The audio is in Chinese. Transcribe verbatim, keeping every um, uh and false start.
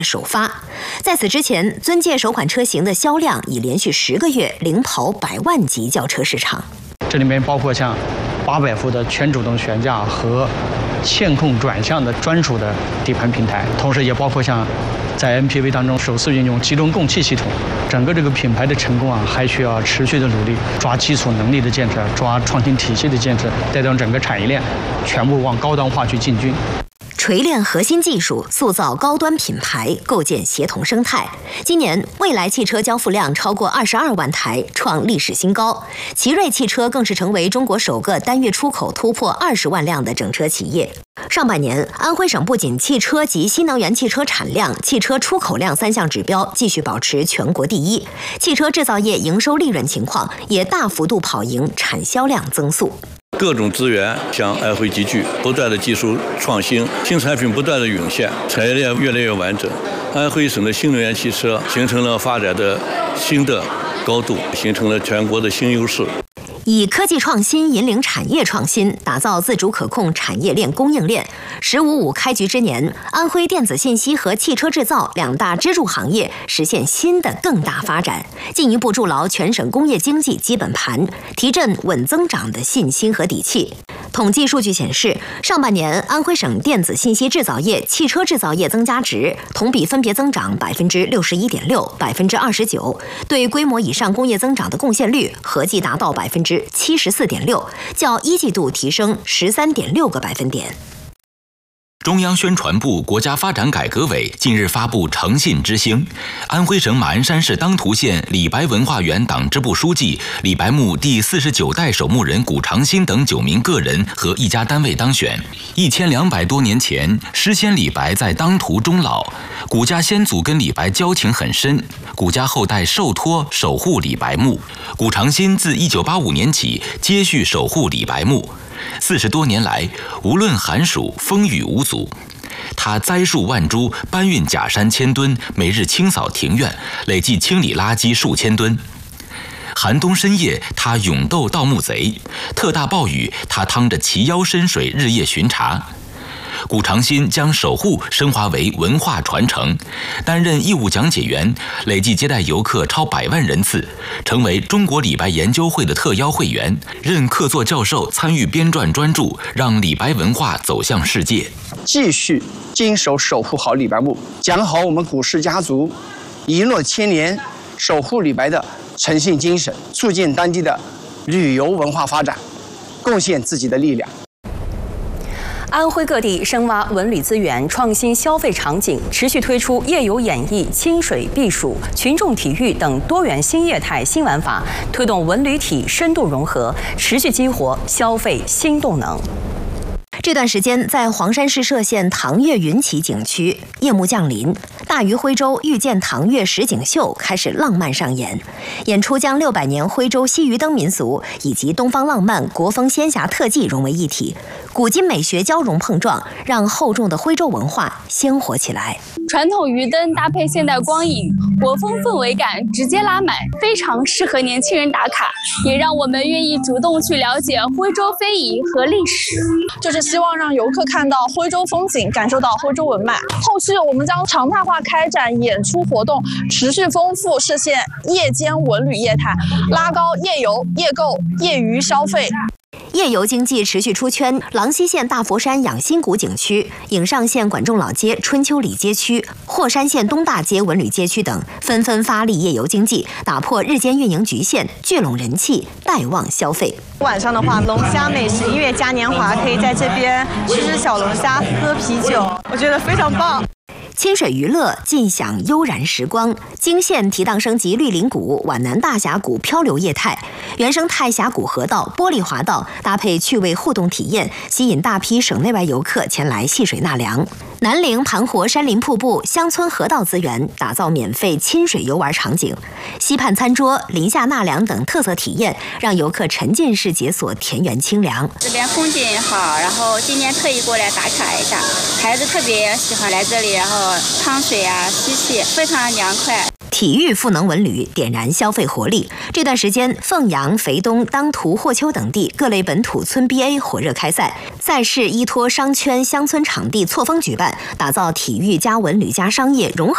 首发。在此之前，尊界首款车型的销量已连续十个月领跑百万级轿车市场。 这里面包括像八百伏的全主动悬架和线控转向的专属的底盘平台，同时也包括像在 M P V 当中首次运用集中供气系统。整个这个品牌的成功啊，还需要持续的努力，抓基础能力的建设，抓创新体系的建设，带动整个产业链全部往高端化去进军。 锤炼核心技术，塑造高端品牌，构建协同生态。今年，蔚来汽车交付量超过二十二万台，创历史新高。奇瑞汽车更是成为中国首个单月出口突破二十万辆的整车企业。上半年，安徽省不仅汽车及新能源汽车产量、汽车出口量三项指标继续保持全国第一，汽车制造业营收利润情况也大幅度跑赢产销量增速。 各种资源向安徽集聚，不断的技术创新，新产品不断的涌现，产业链越来越完整。安徽省的新能源汽车形成了发展的新的高度，形成了全国的新优势。 以科技创新引领产业创新，打造自主可控产业链供应链。十五五开局之年，安徽电子信息和汽车制造两大支柱行业实现新的更大发展，进一步筑牢全省工业经济基本盘，提振稳增长的信心和底气。统计数据显示，上半年安徽省电子信息制造业、汽车制造业增加值同比分别增长百分之六十一点六、百分之二十九，对规模以上工业增长的贡献率合计达到百分之七十四点六，较一季度提升十三点六个百分点。 中央宣传部、国家发展改革委近日发布诚信之星，安徽省马鞍山市当涂县李白文化园党支部书记、李白墓第四十九代守墓人谷长新等九名个人和一家单位当选。一千两百多年前，诗仙李白在当涂终老，谷家先祖跟李白交情很深，谷家后代受托守护李白墓。谷长新自一九八五年起接续守护李白墓。四十多年来，无论寒暑，风雨无阻。他栽树万株，搬运假山千吨，每日清扫庭院，累计清理垃圾数千吨。寒冬深夜，他勇斗盗墓贼；特大暴雨，他趟着齐腰深水，日夜巡查。谷长新将守护升华为文化传承，担任义务讲解员，累计接待游客超百万人次，成为中国李白研究会的特邀会员，任客座教授，参与编撰专著，让李白文化走向世界。 继续坚守守护好李白墓，讲好我们谷氏家族一诺千年守护李白的诚信精神，促进当地的旅游文化发展，贡献自己的力量。 安徽各地深挖文旅资源，创新消费场景，持续推出夜游演艺、清水避暑、群众体育等多元新业态新玩法，推动文旅体深度融合，持续激活消费新动能。 这段时间，在黄山市歙县唐月云起景区，夜幕降临，大鱼徽州遇见唐月实景秀开始浪漫上演。演出将六百年徽州吸鱼灯民俗以及东方浪漫国风仙侠特技融为一体，古今美学交融碰撞，让厚重的徽州文化鲜活起来。 传统鱼灯搭配现代光影，国风氛围感直接拉满，非常适合年轻人打卡，也让我们愿意主动去了解徽州非遗和历史。 就是希望让游客看到徽州风景，感受到徽州文脉。后续我们将常态化开展演出活动，持续丰富歙县夜间文旅业态，拉高夜游、夜购、业余消费。 夜游经济持续出圈，郎溪县大佛山养心谷景区、颍上县管仲老街春秋里街区、霍山县东大街文旅街区等纷纷发力夜游经济，打破日间运营局限，聚拢人气，带旺消费。 晚上的话，龙虾美食音乐嘉年华，可以在这边吃吃小龙虾，喝啤酒，我觉得非常棒。 清水娱乐，尽享悠然时光。泾县提档升级绿林谷、皖南大峡谷漂流业态，原生态峡谷河道、玻璃滑道搭配趣味互动体验，吸引大批省内外游客前来戏水纳凉。南陵盘活山林瀑布、乡村河道资源，打造免费亲水游玩场景。溪畔餐桌、林下纳凉等特色体验，让游客沉浸式解锁田园清凉。 这边风景好，然后今天特意过来打卡一下，孩子特别喜欢来这里，然后趟水啊、嬉戏，非常凉快。 体育赋能文旅，点燃消费活力。这段时间，凤阳、肥东、当涂、霍丘等地各类本土村 B A 火热开赛，赛事依托商圈、乡村场地错峰举办，打造体育加文旅加商业融合。